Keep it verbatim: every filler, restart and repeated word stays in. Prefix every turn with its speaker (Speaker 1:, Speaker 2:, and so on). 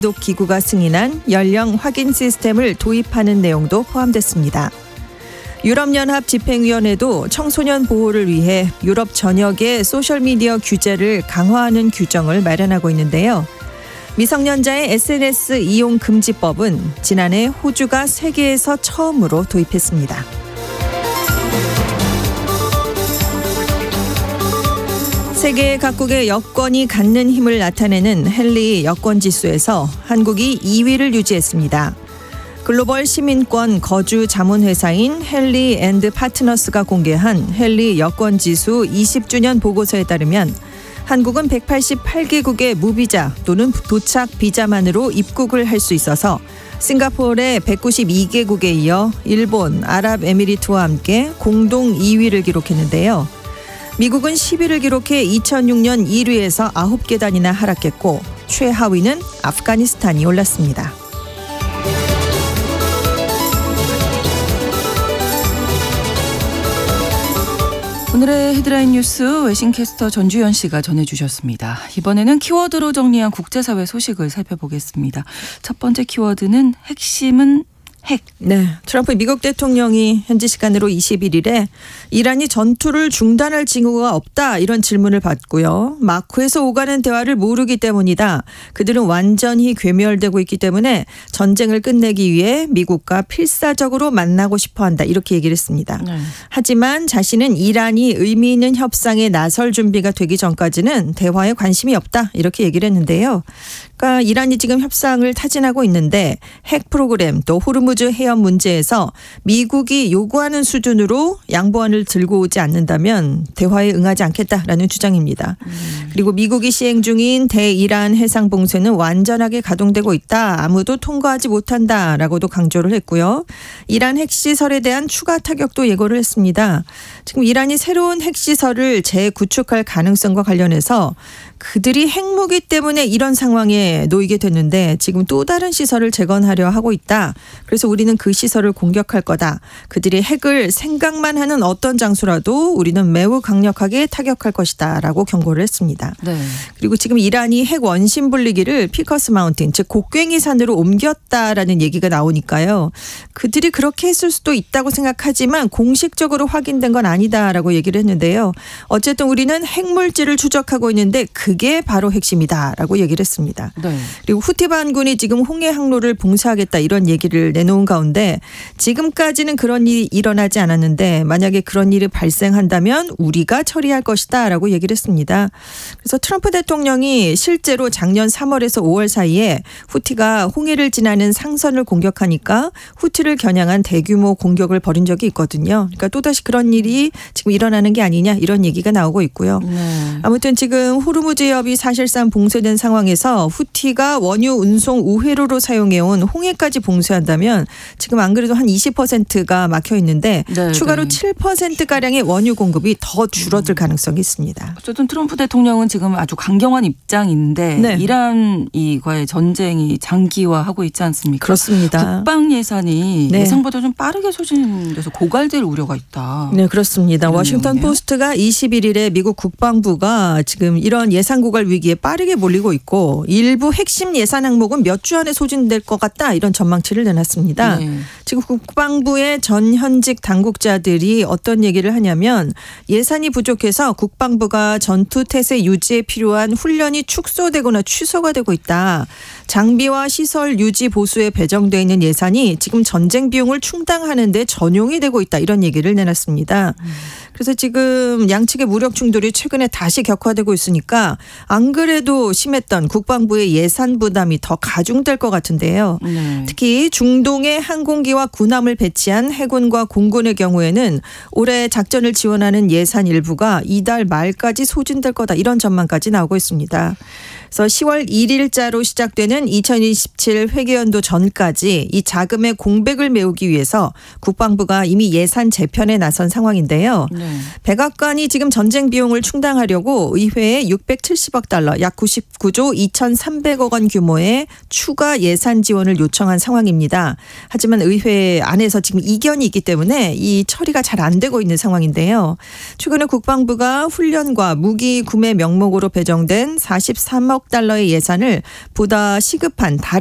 Speaker 1: 기구가 승인한 연령 확인 시스템을 도입하는 내용도 포함됐습니다. 유럽연합 집행위원회도 청소년 보호를 위해 유럽 전역의 소셜미디어 규제를 강화하는 규정을 마련하고 있는데요. 미성년자의 에스엔에스 이용 금지법은 지난해 호주가 세계에서 처음으로 도입했습니다. 세계 각국의 여권이 갖는 힘을 나타내는 헨리 여권지수에서 한국이 이 위를 유지했습니다. 글로벌 시민권 거주 자문회사인 헨리 앤드 파트너스가 공개한 헨리 여권지수 이십 주년 보고서에 따르면 한국은 백팔십팔 개국의 무비자 또는 도착 비자만으로 입국을 할 수 있어서 싱가포르의 백구십이 개국에 이어 일본, 아랍에미리트와 함께 공동 이 위를 기록했는데요. 미국은 십 위를 기록해 이천육 년 일 위에서 아홉 계단이나 하락했고 최하위는 아프가니스탄이 올랐습니다.
Speaker 2: 오늘의 헤드라인 뉴스 외신캐스터 전주현 씨가 전해주셨습니다. 이번에는 키워드로 정리한 국제사회 소식을 살펴보겠습니다. 첫 번째 키워드는 핵심은 핵.
Speaker 1: 네, 트럼프 미국 대통령이 현지 시간으로 이십일일에 이란이 전투를 중단할 징후가 없다 이런 질문을 받고요. 마쿠에서 오가는 대화를 모르기 때문이다. 그들은 완전히 괴멸되고 있기 때문에 전쟁을 끝내기 위해 미국과 필사적으로 만나고 싶어한다 이렇게 얘기를 했습니다. 네. 하지만 자신은 이란이 의미 있는 협상에 나설 준비가 되기 전까지는 대화에 관심이 없다 이렇게 얘기를 했는데요. 그러니까 이란이 지금 협상을 타진하고 있는데 핵 프로그램 또 호르무즈 해협 문제에서 미국이 요구하는 수준으로 양보안을 들고 오지 않는다면 대화에 응하지 않겠다라는 주장입니다. 음. 그리고 미국이 시행 중인 대이란 해상 봉쇄는 완전하게 가동되고 있다. 아무도 통과하지 못한다라고도 강조를 했고요. 이란 핵시설에 대한 추가 타격도 예고를 했습니다. 지금 이란이 새로운 핵시설을 재구축할 가능성과 관련해서 그들이 핵무기 때문에 이런 상황에 놓이게 됐는데 지금 또 다른 시설을 재건하려 하고 있다. 그래서 우리는 그 시설을 공격할 거다. 그들이 핵을 생각만 하는 어떤 장소라도 우리는 매우 강력하게 타격할 것이다 라고 경고를 했습니다. 네. 그리고 지금 이란이 핵 원심 분리기를 피커스 마운틴 즉 곡괭이 산으로 옮겼다라는 얘기가 나오니까요. 그들이 그렇게 했을 수도 있다고 생각하지만 공식적으로 확인된 건 아니다라고 얘기를 했는데요. 어쨌든 우리는 핵물질을 추적하고 있는데 그게 바로 핵심이다라고 얘기를 했습니다. 네. 그리고 후티 반군이 지금 홍해 항로를 봉쇄하겠다 이런 얘기를 내놓은 가운데 지금까지는 그런 일이 일어나지 않았는데 만약에 그런 일이 발생한다면 우리가 처리할 것이다라고 얘기를 했습니다. 그래서 트럼프 대통령이 실제로 작년 삼월에서 오월 사이에 후티가 홍해를 지나는 상선을 공격하니까 후티를 겨냥한 대규모 공격을 벌인 적이 있거든요. 그러니까 또다시 그런 일이 지금 일어나는 게 아니냐 이런 얘기가 나오고 있고요. 네. 아무튼 지금 호르무즈 해협이 사실상 봉쇄된 상황에서 후티가 원유 운송 우회로로 사용해온 홍해까지 봉쇄한다면 지금 안 그래도 한 이십 퍼센트가 막혀 있는데 네, 추가로 네. 칠 퍼센트가량의 원유 공급이 더 줄어들 가능성이 있습니다.
Speaker 2: 어쨌든 트럼프 대통령은 지금 아주 강경한 입장인데 네. 이란 이과의 전쟁이 장기화하고 있지 않습니까?
Speaker 1: 그렇습니다.
Speaker 2: 국방 예산이 네. 예상보다 좀 빠르게 소진돼서 고갈될 우려가 있다.
Speaker 1: 네, 그렇습니다. 워싱턴 내용이네요. 포스트가 이십일일에 미국 국방부가 지금 이런 예산 고갈 위기에 빠르게 몰리고 있고 일부 핵심 예산 항목은 몇 주 안에 소진될 것 같다 이런 전망치를 내놨습니다. 네. 지금 국방부의 전 현직 당국자들이 어떤 얘기를 하냐면 예산이 부족해서 국방부가 전투 태세 유지에 필요한 훈련이 축소되거나 취소가 되고 있다. 장비와 시설 유지 보수에 배정되어 있는 예산이 지금 전쟁 비용을 충당하는 데 전용이 되고 있다 이런 얘기를 내놨습니다. 음. 그래서 지금 양측의 무력 충돌이 최근에 다시 격화되고 있으니까 안 그래도 심했던 국방부의 예산 부담이 더 가중될 것 같은데요. 네. 특히 중동에 항공기와 군함을 배치한 해군과 공군의 경우에는 올해 작전을 지원하는 예산 일부가 이달 말까지 소진될 거다 이런 전망까지 나오고 있습니다. 그래서 시월 일일자로 시작되는 이천이십칠 회계연도 전까지 이 자금의 공백을 메우기 위해서 국방부가 이미 예산 재편에 나선 상황인데요. 네. 백악관이 지금 전쟁 비용을 충당하려고 의회에 육백칠십억 달러 약 구십구조 이천삼백억 원 규모의 추가 예산 지원을 요청한 상황입니다. 하지만 의회 안에서 지금 이견이 있기 때문에 이 처리가 잘 안 되고 있는 상황인데요. 최근에 국방부가 훈련과 무기 구매 명목으로 배정된 사십삼억 달러의 예산을 보다 시급한 다른